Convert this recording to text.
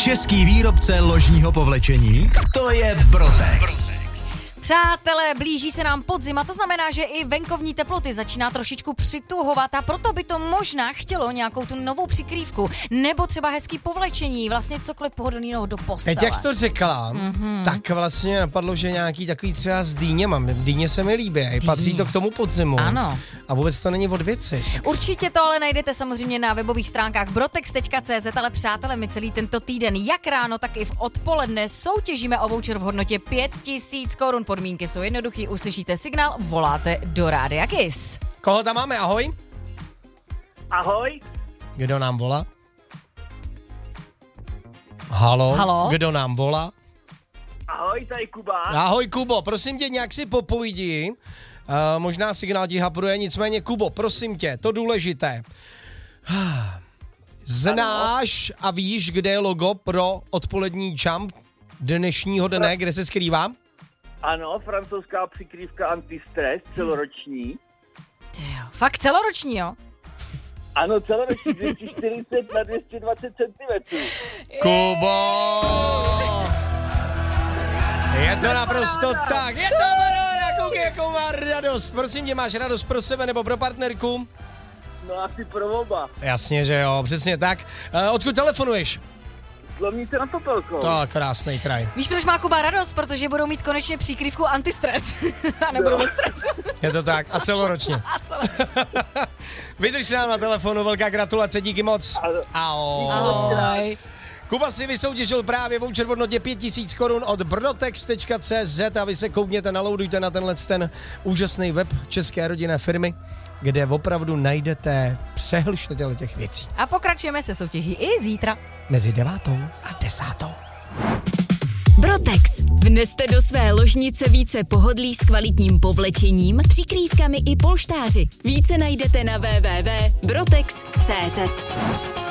Český výrobce ložního povlečení, to je Brotex. Přátelé, blíží se nám podzim a to znamená, že i venkovní teploty začíná trošičku přituhovat a proto by to možná chtělo nějakou tu novou přikrývku nebo třeba hezký povlečení, vlastně cokoliv pohodlného do postele. Teď jak jsi to řekla, tak vlastně napadlo, že nějaký takový třeba s dýněma. Dýně se mi líbí, patří to k tomu podzimu. Ano. A vůbec to není od věci. Určitě to ale najdete samozřejmě na webových stránkách brotex.cz, ale přátelé, my celý tento týden, jak ráno, tak i v odpoledne soutěžíme o voucher v hodnotě 5000 korun. Podmínky jsou jednoduchý, uslyšíte signál, voláte do Rádia Kiss. Koho tam máme? Ahoj. Ahoj. Kdo nám volá? Halo. Kdo nám volá? Ahoj, tady Kuba. Ahoj, Kubo, prosím tě, nějak si popojdi. Možná signál ti hapruje, nicméně, Kubo, prosím tě, to důležité. Znáš a víš, kde je logo pro odpolední jump dnešního dne, kde se skrývá? Ano, francouzská přikrývka antistres, celoroční. Fakt celoroční, jo? Ano, celoroční, 240 na 220 cm. Kubo! Je to naprosto tak, je to paráda, koukej, jakou má radost. Prosím tě, máš radost pro sebe nebo pro partnerku? No asi pro oba. Jasně, že jo, přesně tak. Odkud telefonuješ? Zlomnice nad Popelkou. To je krásný kraj. Víš, proč má Kuba radost? Protože budou mít konečně příkrývku antistres. A nebudou ve stresu. Je to tak, a celoročně. Vydrž nám na telefonu, velká gratulace, díky moc. Ahoj. Kuba si vysoutěžil právě voucher v hodnotě 5000 korun od brotex.cz a vy se koukněte, naloudujte na ten úžasný web české rodinné firmy, kde opravdu najdete přehlštěle těch věcí. A pokračujeme se soutěží i zítra. Mezi 9. a 10. Brotex. Vneste do své ložnice více pohodlí s kvalitním povlečením, přikrývkami i polštáři. Více najdete na www.brotex.cz.